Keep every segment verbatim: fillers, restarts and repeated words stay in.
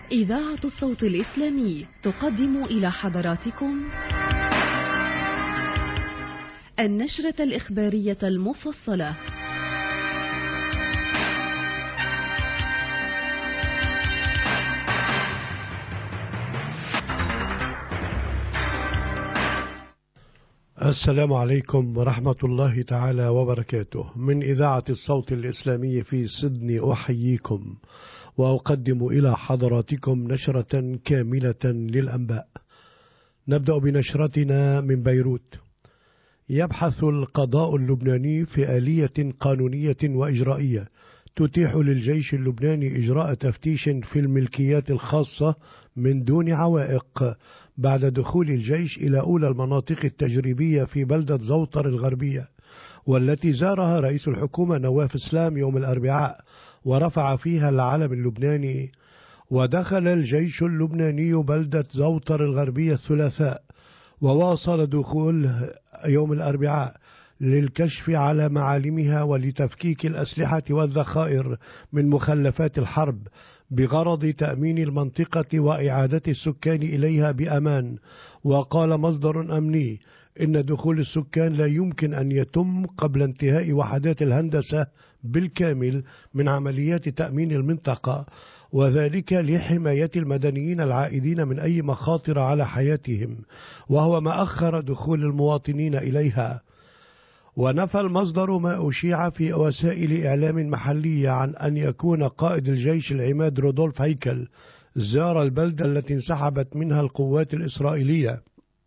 إذاعة الصوت الإسلامي تقدم إلى حضراتكم النشرة الإخبارية المفصلة. السلام عليكم ورحمة الله تعالى وبركاته. من إذاعة الصوت الإسلامي في سيدني أحييكم وأقدم إلى حضراتكم نشرة كاملة للأنباء. نبدأ بنشرتنا من بيروت. يبحث القضاء اللبناني في آلية قانونية وإجرائية تتيح للجيش اللبناني إجراء تفتيش في الملكيات الخاصة من دون عوائق بعد دخول الجيش إلى أولى المناطق التجريبية في بلدة زوطر الغربية، والتي زارها رئيس الحكومة نواف اسلام يوم الأربعاء ورفع فيها العلم اللبناني. ودخل الجيش اللبناني بلدة زوطر الغربية الثلاثاء، وواصل دخول يوم الأربعاء للكشف على معالمها ولتفكيك الأسلحة والذخائر من مخلفات الحرب بغرض تأمين المنطقة وإعادة السكان إليها بأمان. وقال مصدر أمني إن دخول السكان لا يمكن أن يتم قبل انتهاء وحدات الهندسة بالكامل من عمليات تأمين المنطقة، وذلك لحماية المدنيين العائدين من أي مخاطر على حياتهم، وهو ما أخر دخول المواطنين إليها. ونفى المصدر ما أشيع في وسائل إعلام محلية عن أن يكون قائد الجيش العماد رودولف هيكل زار البلدة التي انسحبت منها القوات الإسرائيلية.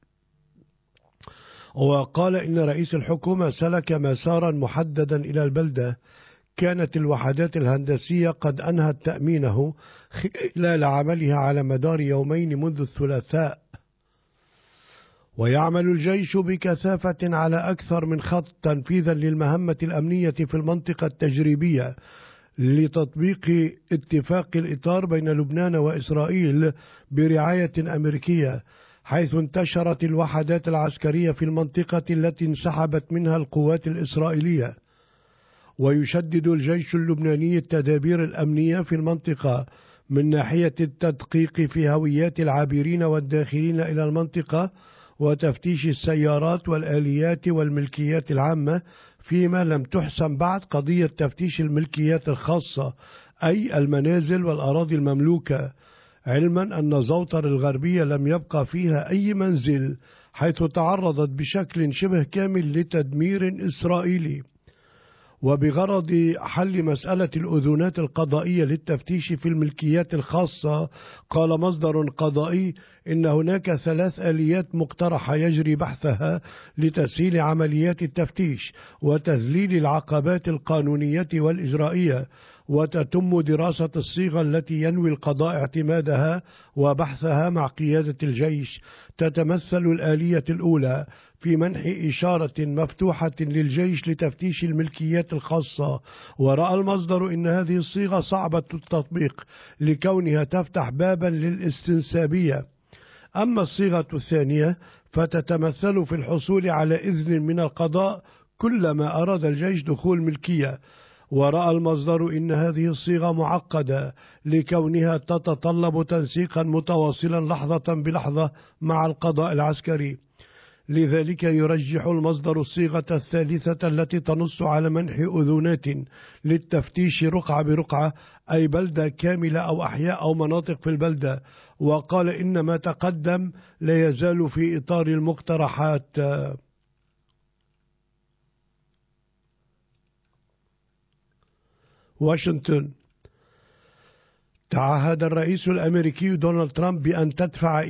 وقال إن رئيس الحكومة سلك مسارا محددا إلى البلدة كانت الوحدات الهندسية قد أنهت تأمينه خلال عملها على مدار يومين منذ الثلاثاء. ويعمل الجيش بكثافة على أكثر من خط تنفيذا للمهمة الأمنية في المنطقة التجريبية لتطبيق اتفاق الإطار بين لبنان وإسرائيل برعاية أمريكية، حيث انتشرت الوحدات العسكرية في المنطقة التي انسحبت منها القوات الإسرائيلية. ويشدد الجيش اللبناني التدابير الأمنية في المنطقة من ناحية التدقيق في هويات العابرين والداخلين إلى المنطقة وتفتيش السيارات والآليات والملكيات العامة، فيما لم تحسم بعد قضية تفتيش الملكيات الخاصة أي المنازل والأراضي المملوكة، علما أن زوطر الغربية لم يبقى فيها أي منزل، حيث تعرضت بشكل شبه كامل لتدمير إسرائيلي. وبغرض حل مسألة الأذونات القضائية للتفتيش في الملكيات الخاصة، قال مصدر قضائي إن هناك ثلاث آليات مقترحة يجري بحثها لتسهيل عمليات التفتيش وتذليل العقبات القانونية والإجرائية، وتتم دراسة الصيغة التي ينوي القضاء اعتمادها وبحثها مع قيادة الجيش. تتمثل الآلية الأولى في منح إشارة مفتوحة للجيش لتفتيش الملكيات الخاصة، ورأى المصدر إن هذه الصيغة صعبة التطبيق لكونها تفتح بابا للاستنسابية. أما الصيغة الثانية فتتمثل في الحصول على إذن من القضاء كلما أراد الجيش دخول ملكية، ورأى المصدر إن هذه الصيغة معقدة لكونها تتطلب تنسيقا متواصلا لحظة بلحظة مع القضاء العسكري. لذلك يرجح المصدر الصيغة الثالثة التي تنص على منح أذونات للتفتيش رقعة برقعة، أي بلدة كاملة أو أحياء أو مناطق في البلدة. وقال إن ما تقدم لا يزال في إطار المقترحات. واشنطن. تعهد الرئيس الأمريكي دونالد ترامب بأن تدفع